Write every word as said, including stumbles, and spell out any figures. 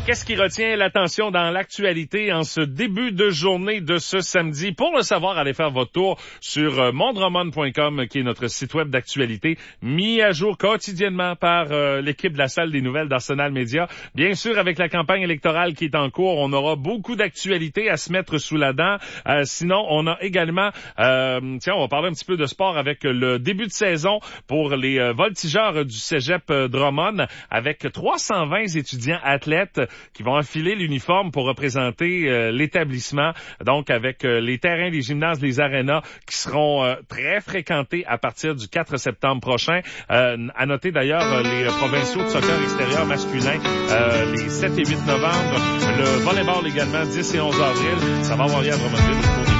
Qu'est-ce qui retient l'attention dans l'actualité en ce début de journée de ce samedi? Pour le savoir, allez faire votre tour sur mondroman point com, qui est notre site web d'actualité, mis à jour quotidiennement par euh, l'équipe de la salle des nouvelles d'Arsenal Média. Bien sûr, avec la campagne électorale qui est en cours, on aura beaucoup d'actualités à se mettre sous la dent. Euh, sinon, on a également, euh, tiens, on va parler un petit peu de sport avec le début de saison pour les euh, voltigeurs du Cégep euh, Drummond, avec trois cent vingt étudiants athlètes qui vont enfiler l'uniforme pour représenter euh, l'établissement, donc avec euh, les terrains, les gymnases, les arénas qui seront euh, très fréquentés à partir du quatre septembre prochain. Euh, à noter d'ailleurs euh, les provinciaux de soccer extérieur masculin euh, les sept et huit novembre, le volleyball également dix et onze avril. Ça va avoir lieu à Drummondville.